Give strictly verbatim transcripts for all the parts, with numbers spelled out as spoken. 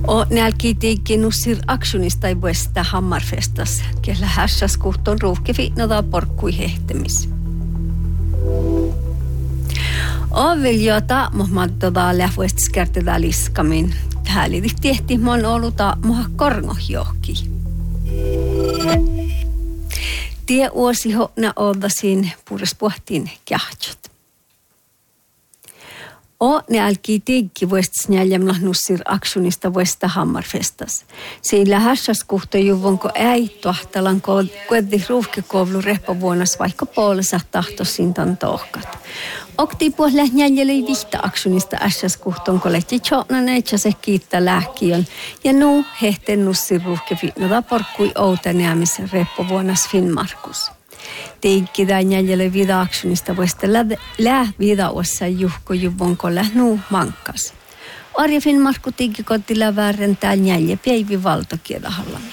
Och nälkiitiikki nussir aktionista ei vuesta hammarfestas, kellä hässas kuhton ruuhkefiitnoda porkkui hehtemis. Oviljoita muhmaddoda lähvuestis kerteda liskamin. Hääliti tehti mon oluta muha korngohjohki. Tie uosi hona oldasin puures pohtiin kähtsät. O ne alkii tiikki vuestas njäljämla nussir aktionista vuesta hammarfestas. Sillä hässas kuhto juvonko äi tuahtalan kueddi ruuhkekovlu rehpavuonas vaikka puolessa tahtosintan tohkat. Okti puolella njäljäli vihta aktionista ässas kuhton kolehti tjotnan eitsä kiittää lähkiön. Ja nu hehten nussir ruuhkefitnoda porkkui outanäämis rehpavuonas Finnmarkus. Teikki tai njäljäli vida aktionista vuesta lää vida ossa juhko juvonko lähnuu mankas. Arja Finnmarku tiikki kotila väärentää njäljä päivi valtokiedahallami.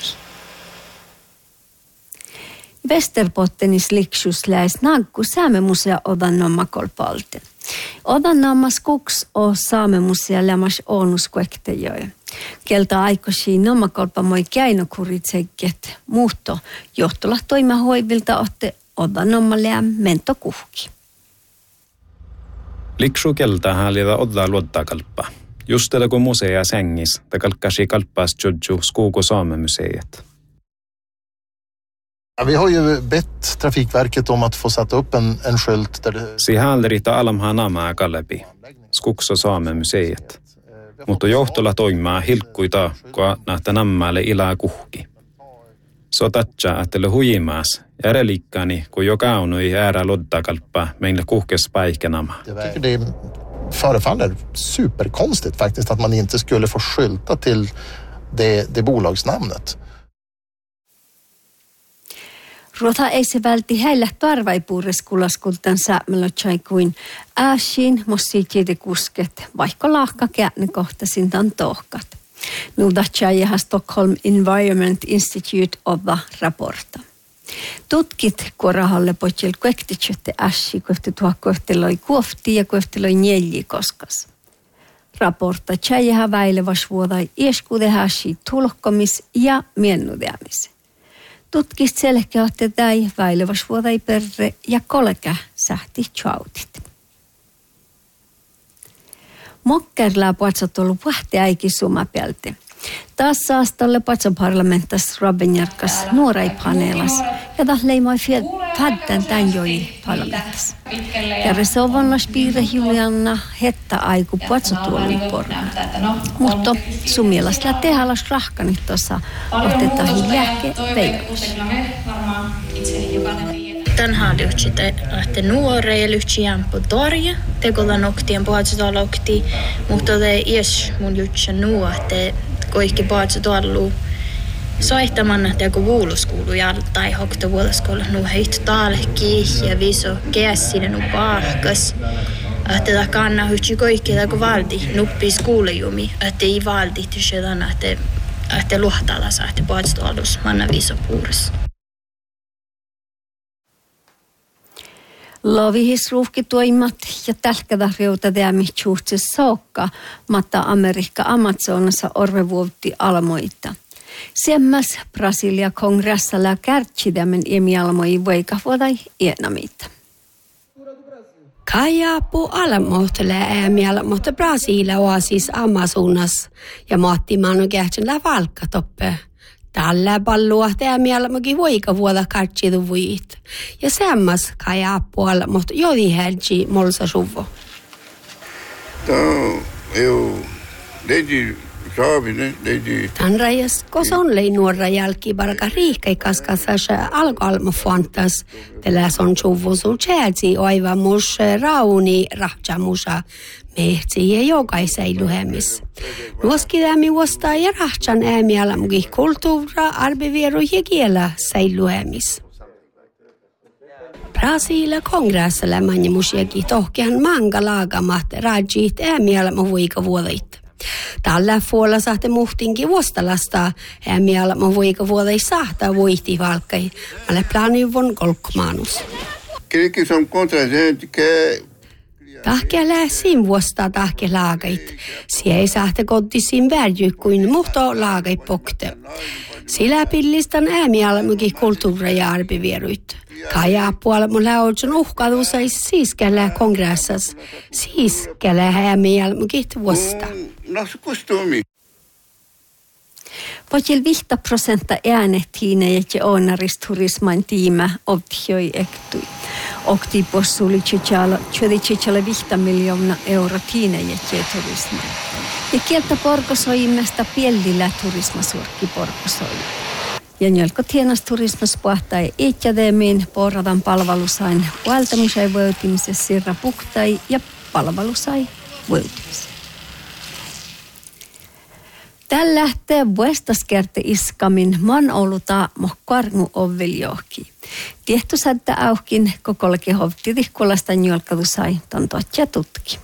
Västerbottenis liksus läis naggu Saamemusea odannomma kolpalte. Odannomma skuks o Saamemusea lämmas onuskuektejoja. Kelta aikosi nomma kolpa moi käinokuritsekket muutto johtola toima hoivilta otte odannomma läm mento kuhki. Liksu kelta häälitä odda luodda kalppa. Just tätä kun musea sängis, te kalkkasi kalppaas jodju skuuko Saamemuseet. Ja, vi har ju bett Trafikverket om att få sätta upp en, en skylt där det... Si häälderita alamhanaamaa kallepi, skukso Saamemuseet. Mutta johtolla toimii hilkkuita, kun nähtä nammaalle ilää kuhki. Så tatsa, että le hujimaas, ja relikkaani, kun jo kaunui äärä loddakalppa meillä kuhkes päihkenama. Det förefaller superkonstigt faktiskt att man inte skulle få skylta till det, det bolagsnamnet. Ruota ei se välti heillä tarvaipuureskulaskultan säämelötsai kuin ääsiin mossiitiede kusket, vaikka lahka käänne kohtasintan tohkat. Nuudatsai Stockholm Environment Institute odda raporta. Tutkit kuorahalle poitsel kuektitsötte ääsi, kohti tuha kohteloi kuofti ja kohteloi njälji koskas. Raporta tjäjähä väilevas vuodai ieskude ääsi tulkkomis ja miennudeamis. Tutkist selkeätte täi väilevas vuodai perre ja kolka sähti tjautit. Mokkerlää puatsat ollut vahti äiki sumapelte. Taas saastolle patsoparlamentas Rabinjarkas nuorai paneelas ja taas leimoi fäddän tän joi parlamentas. Ja resovonlas piirre Julianna hetta aiku patsotuolun porna. Mutta sumielas lää tehalas rahkanit tuossa otetaan lääke veikos. Tän har lyhtsitä, että nuoreja lyhtsijän på torja, tekolla noktien paatsotalokti, mutta te ies mun lyhtsä nuo, että kaikki paatsotallu soihtamanna, että kun vuuluskuulu ja tai hokta vuoluskolla nu heit talki ja viso kässinä nu pahkas. Että tämä kannaa hytsy kaikki, kun valdi nuppi skuulejumi, että ei valdi tysedan, että että luhtala saa, että paatsotalus manna viso puures. Lovihis ruuhkituimat ja tälkädä riutadäämi tjuhtse saakka, matta Amerikka Amazonassa orvevuotti almoita. Semmäs Brasilia kongressalla kärtsidämen emialmoi veikavuodai ienamita. Kajapu alamohtele emialmoita Brasilia oasis Amazonas ja maatti manu kähtsellä valkatoppe. Tällä pallua teemialmokin voika vuoda kartsidu vuit. Ja semmas kajaa puolella, mutta jodi helgi molsa suvo. Tämä eu leidi saavinen leidi. Tän rajas koson lei nuora jälki barka riikai kaskasasa alkalma fantas. Tällä son suvo sul chelsi oiva mus rauni rahjamusa. Mehtsi ja jokaisei luhemis. Nuoskidämi vuostaa ja rahtsan äämiällä muki kulttuura, arbevieru ja kielä sei luhemis. Brasilia kongressalla manjemusiakin tohkihan manga laagamat rajit äämiällä muvuika vuodit. Tällä puolella saatte muhtinkin vuostalasta äämiällä muvuika vuodit saattaa voihti valkai. Mä le planivon kolkmaanus. Quelques sont contre gente que Tahkia lähsin vuosta tahkia laagait. Sie ei saahte kottisiin värjy kuin muhto laagait pokte. Sillä pillistan äämialmukin kulttuureja arpivieryt. Kajaa puolella lautsun uhkadu sais siiskellä kongressas. Siiskellä äämialmukin vuosta. No se kostumi. Vaikka viisi prosenttia äänettiin ja onaristurisman tiimä optioi ektui. Okti possuli chichalo, chudi chichalo viisi miljoonaa euro tiinejä turisma. Ja kieltä porkosoimesta piellillä turismasurkki porkosoi. Ja njölko tienas turismas puhtai itjädemiin porradan palvelusain puoltamusai voitimisessa sirra puktai ja palvelusai voitimisessa. Tällä lähtee vuestaskerte iskamin man oluta mohkarngu ovviljohki. Tiehtu sättä aukin kokolki hovti tihkulasta njolkadusai ton totja tutki.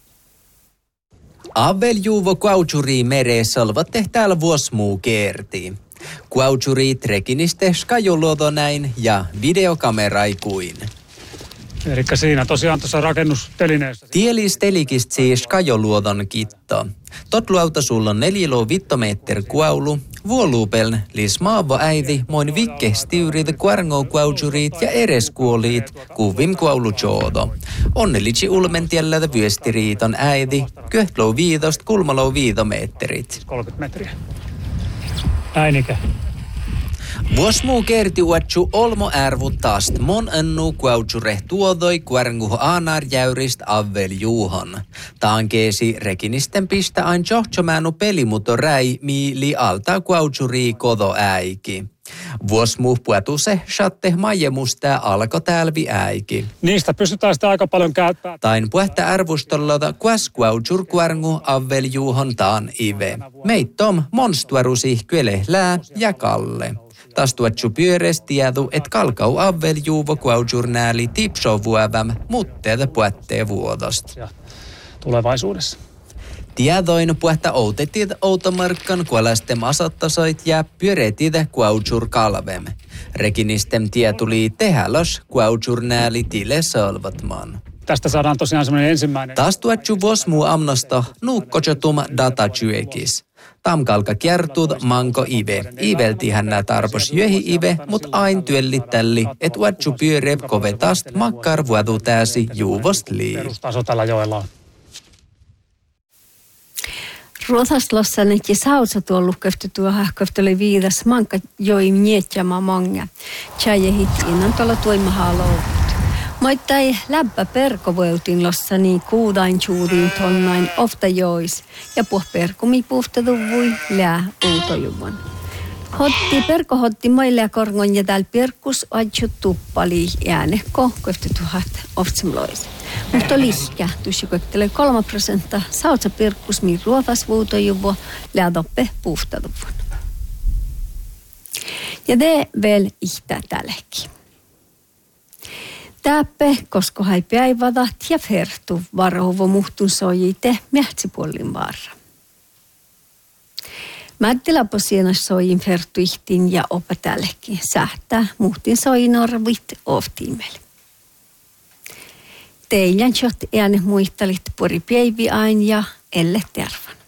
Avveljuvo kuautsuri mere salvatte täällä vuosmuu kerti. Kuautsuri trekiniste skajolodo näin ja videokameraikuin. Elikkä siinä tosiaan tuossa rakennustelineessä. Tielis telikist siis kajoluodon kitto. Totluauta sulla on neljälo vittometer kuaulu, vuoluupeln lis maavo äiti moin vikke stiurit kuarngo kuautsurit ja eres kuoliit kuvim kuaulu joodo. Onnelitsi ulmentiellä vyöstiriiton äiti, köhtlou viitost kulmalou viitometerit. kolmekymmentä metriä. Näinikä. Vuosmuu kerti uatsu olmo ärvuttaast mon ennu kuautsure tuodoi kuarnguho aanar jäyrist avveljuuhon. Taankeesi rekinisten pistä ain johtomänu pelimuto räi miili alta kuautsuri kodo äiki. Vuosmuu puetuse shatte majemusta alko tälvi äiki. Niistä pystytään sitä aika paljon käyttämään. Tain puhta arvostollota kuas kuautsur kuarngu avveljuuhon taan ive. Meittom monstuarusi kyelehlää ja kalle. Tastuatsu pyöres tiedu, et kalkau avveljuuvo kuautsurnääli tipsovuäväm, mutteet puettee vuodost. Tulevaisuudessa. Tiedoin puhta outetit outomarkkan kuolastem asattasoit ja pyöretit kuautsur kalvem. Rekinistem tietuli tehälos kuautsurnääli tile solvatman. Tästä saadaan tosiaan semmoinen ensimmäinen. Tastuatsu vuosmuu amnosta nuukkojotum datatyekis. Tamkalka kiertud manko ive. Iveltihän nää tarpos jöhi ive, mut ain työllitälli, et uatsu pyörev kovetast makkar vuodu tääsi juuvost lii. Perustaso tällä joella on. Ruotsaslossa näki sausa tuon lukkäfty tuo hahkofteli viidas manka joi mietjama manga. Tjäjä hittiinnan tuolla tuimahaa louvut. Moittai läppä perkoveutin lossa niin kuudain juuriin tonnain ofta jois ja puh perkumi puhtaduvui lää uutojuvan. Hotti perko hotti maille ja korngon ja täällä perkkus adju tuppali äänekko kohti tuhat oftsimlois. Mutta lihkä tuossa koettelee kolme prosenttia sautsa perkkus miin ruotas vuutojuvo lää toppe puhtaduvun. Ja det väl ihtä tälläkin. Täppe, koska hai päivädat ja fertu varovo muhtun sojite mähtsipuolin varra. Mättiläpä siinä sojin fertu ihtin ja opa tällekin sähtää muhtin sojin arvit oftiimelle. Teidän shot ääne muistelit pori päivi ain ja elle tervan.